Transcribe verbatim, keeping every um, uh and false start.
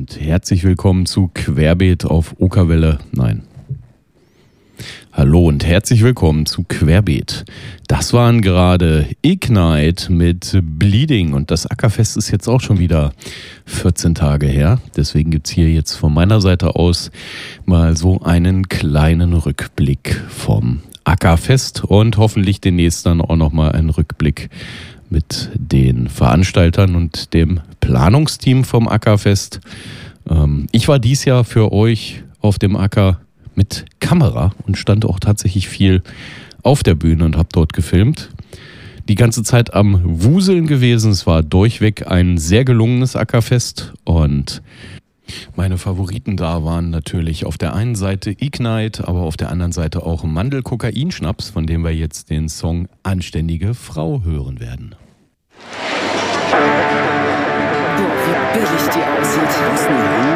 und herzlich willkommen zu Querbeet auf Okerwelle. Nein. Hallo und herzlich willkommen zu Querbeet. Das waren gerade Ignite mit Bleeding und das Ackerfest ist jetzt auch schon wieder vierzehn Tage her. Deswegen gibt es hier jetzt von meiner Seite aus mal so einen kleinen Rückblick vom Ackerfest und hoffentlich demnächst dann auch nochmal einen Rückblick mit den Veranstaltern und dem Planungsteam vom Ackerfest. Ähm, ich war dieses Jahr für euch auf dem Acker mit Kamera und stand auch tatsächlich viel auf der Bühne und habe dort gefilmt. Die ganze Zeit am Wuseln gewesen. Es war durchweg ein sehr gelungenes Ackerfest und meine Favoriten da waren natürlich auf der einen Seite Ignite, aber auf der anderen Seite auch Mandel-Kokain-Schnaps, von dem wir jetzt den Song Anständige Frau hören werden. Boah, wie billig die aussieht.